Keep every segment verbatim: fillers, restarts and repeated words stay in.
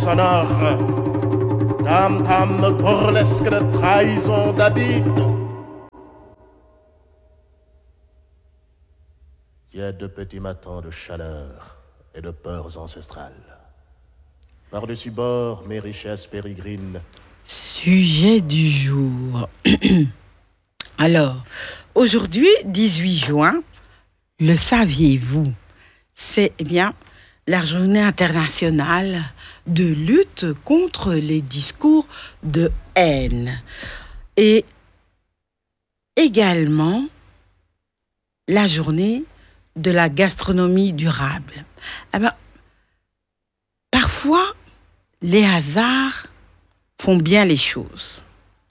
sonore, tam-tam burlesque de trahison d'habit. Il y a de petits matins de chaleur et de peurs ancestrales. Par-dessus bord, mes richesses pérégrines. Sujet du jour. Alors, aujourd'hui, dix-huit juin, le saviez-vous? C'est eh bien la journée internationale de lutte contre les discours de haine. Et également la journée de la gastronomie durable. Eh bien, parfois, les hasards font bien les choses.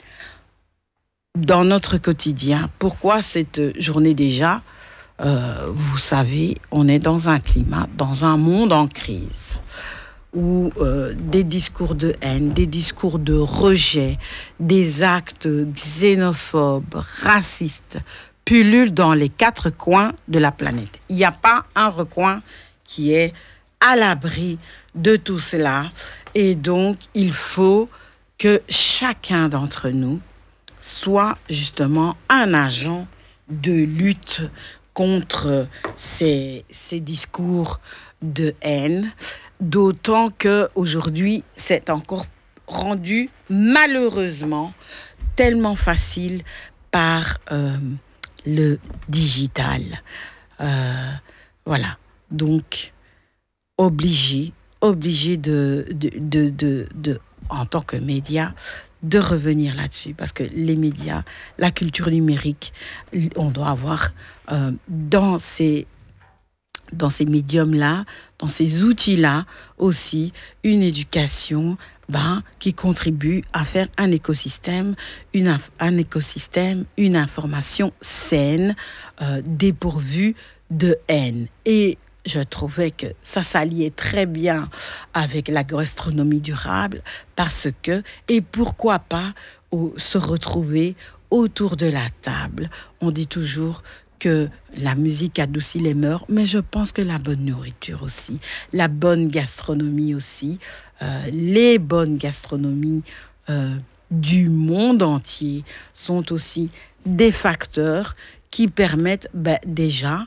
Dans notre quotidien, pourquoi cette journée déjà ? Euh, vous savez, on est dans un climat, dans un monde en crise, où euh, des discours de haine, des discours de rejet, des actes xénophobes, racistes, pullulent dans les quatre coins de la planète. Il n'y a pas un recoin qui est à l'abri de tout cela. Et donc, il faut que chacun d'entre nous soit justement un agent de lutte contre ces, ces discours de haine, d'autant qu'aujourd'hui, c'est encore rendu malheureusement tellement facile par euh, le digital. Euh, voilà, donc obligé, obligé de, de, de, de, de, en tant que média, de revenir là-dessus, parce que les médias, la culture numérique, on doit avoir euh, dans ces dans ces médiums-là, dans ces outils-là aussi, une éducation ben, qui contribue à faire un écosystème, une inf- un écosystème, une information saine, euh, dépourvue de haine. Et je trouvais que ça s'alliait très bien avec la gastronomie durable parce que, et pourquoi pas au, se retrouver autour de la table. On dit toujours que la musique adoucit les mœurs, mais je pense que la bonne nourriture aussi, la bonne gastronomie aussi, euh, les bonnes gastronomies euh, du monde entier sont aussi des facteurs qui permettent ben, déjà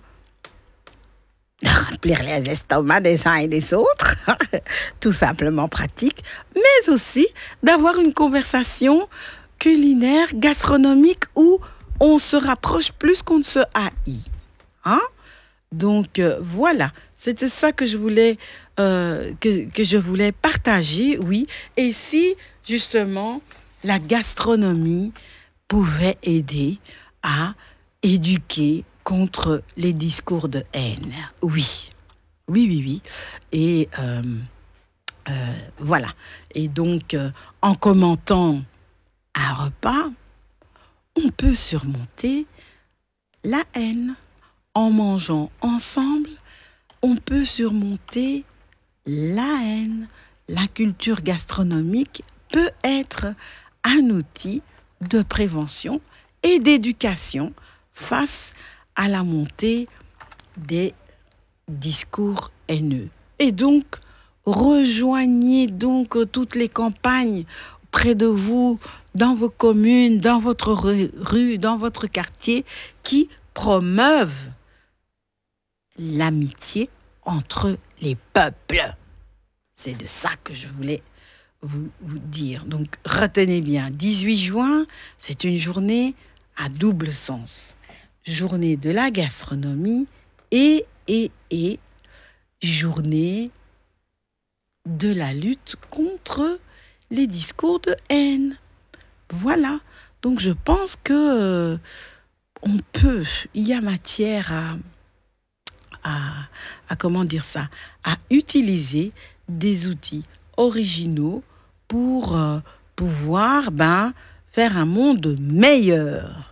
de remplir les estomacs des uns et des autres, tout simplement pratique, mais aussi d'avoir une conversation culinaire, gastronomique où on se rapproche plus qu'on ne se haït. Hein? Donc euh, voilà, c'était ça que je voulais euh, que, que je voulais partager, oui. Et si justement la gastronomie pouvait aider à éduquer contre les discours de haine. Oui, oui, oui, oui. Et euh, euh, voilà. Et donc, euh, en commentant un repas, on peut surmonter la haine. En mangeant ensemble, on peut surmonter la haine. La culture gastronomique peut être un outil de prévention et d'éducation face à la montée des discours haineux. Et donc, rejoignez donc toutes les campagnes près de vous, dans vos communes, dans votre rue, dans votre quartier, qui promeuvent l'amitié entre les peuples. C'est de ça que je voulais vous, vous dire. Donc, retenez bien, dix-huit juin, c'est une journée à double sens. Journée de la gastronomie et, et, et journée de la lutte contre les discours de haine. Voilà. Donc, je pense que euh, on peut, il y a matière à, à, à, comment dire ça, à utiliser des outils originaux pour euh, pouvoir ben, faire un monde meilleur.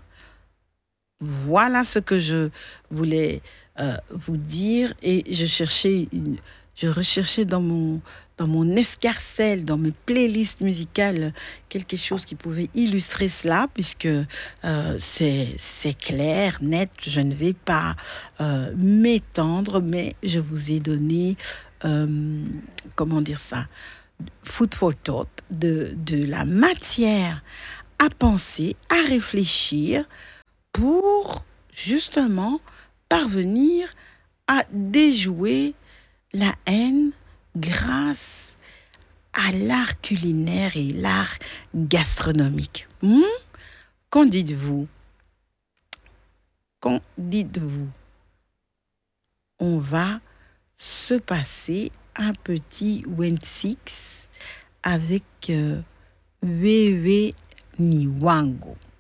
Voilà ce que je voulais euh, vous dire et je cherchais, une, je recherchais dans mon, dans mon escarcelle, dans mes playlists musicales, quelque chose qui pouvait illustrer cela puisque euh, c'est, c'est clair, net, je ne vais pas euh, m'étendre, mais je vous ai donné, euh, comment dire ça, food for thought, de, de la matière à penser, à réfléchir pour justement parvenir à déjouer la haine grâce à l'art culinaire et l'art gastronomique. Hmm? Qu'en dites-vous? Qu'en dites-vous? On va se passer un petit Wensix avec euh, Wewe Niwango.